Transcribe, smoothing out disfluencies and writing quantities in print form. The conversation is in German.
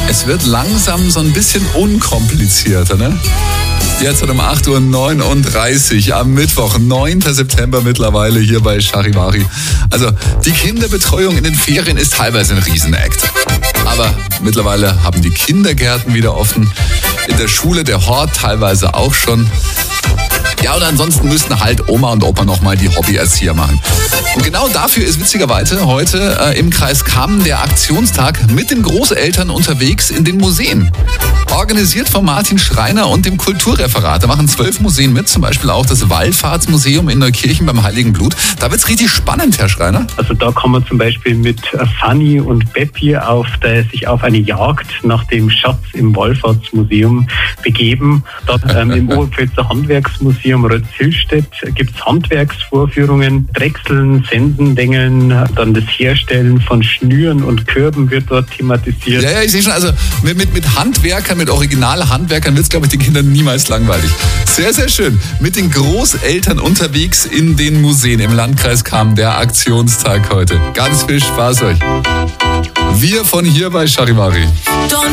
Es wird langsam so ein bisschen unkomplizierter, ne? Jetzt um 8.39 Uhr am Mittwoch, 9. September mittlerweile hier bei Charivari. Also die Kinderbetreuung in den Ferien ist teilweise ein Riesenakt. Aber mittlerweile haben die Kindergärten wieder offen. In der Schule der Hort teilweise auch schon. Ja, und ansonsten müssten halt Oma und Opa nochmal die Hobbyerzieher machen. Und genau dafür ist witzigerweise heute im Kreis Cham der Aktionstag mit den Großeltern unterwegs in den Museen. Organisiert von Martin Schreiner und dem Kulturreferat. Da machen 12 Museen mit, zum Beispiel auch das Wallfahrtsmuseum in Neukirchen beim Heiligen Blut. Da wird's richtig spannend, Herr Schreiner. Also da kann man zum Beispiel mit Fanny und Beppi sich auf eine Jagd nach dem Schatz im Wallfahrtsmuseum begeben. Dort im Oberpfälzer Handwerksmuseum Rötz-Hillstedt gibt es Handwerksvorführungen, Drechseln, Sensendengeln, dann das Herstellen von Schnüren und Körben wird dort thematisiert. Ja, ich sehe schon, also mit Handwerkern, mit Originalhandwerkern wird es, glaube ich, den Kindern niemals langweilig. Sehr, sehr schön. Mit den Großeltern unterwegs in den Museen im Landkreis Cham, der Aktionstag heute. Ganz viel Spaß euch. Wir von hier bei Charivari.